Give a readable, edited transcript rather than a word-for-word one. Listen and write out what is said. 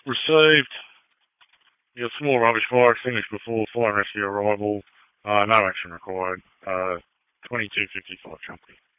Received. You got small rubbish fire extinguished before fire and rescue arrival. No action required. 2255 Chunky.